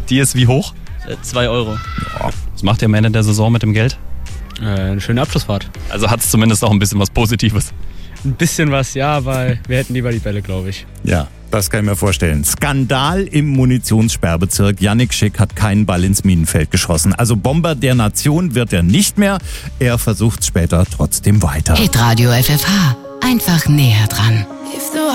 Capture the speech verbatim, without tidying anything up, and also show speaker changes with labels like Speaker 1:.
Speaker 1: Die ist wie hoch?
Speaker 2: Äh, zwei Euro.
Speaker 1: Boah. Was macht ihr am Ende der Saison mit dem Geld?
Speaker 2: Äh, eine schöne Abschlussfahrt.
Speaker 1: Also hat es zumindest auch ein bisschen was Positives.
Speaker 2: Ein bisschen was, ja, weil wir hätten lieber die Bälle, glaube ich.
Speaker 3: Ja, das kann ich mir vorstellen. Skandal im Munitionssperrbezirk. Yannick Schick hat keinen Ball ins Minenfeld geschossen. Also Bomber der Nation wird er nicht mehr. Er versucht später trotzdem weiter.
Speaker 4: Hitradio F F H. Einfach näher dran.